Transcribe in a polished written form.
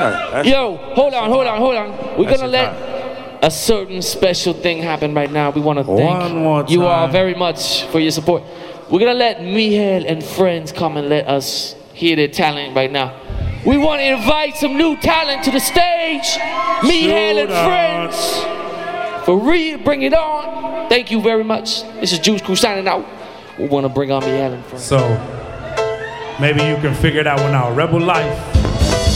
Yo, hold on. We're gonna let a certain special thing happen right now. We want to thank you all very much for your support. We're gonna let Mihail and friends come and let us hear their talent right now. We want to invite some new talent to the stage. Mihail and friends. For real, bring it on. Thank you very much. This is Juice Crew signing out. We want to bring on Mihail and friends. So maybe you can figure that one out. Rebel Life.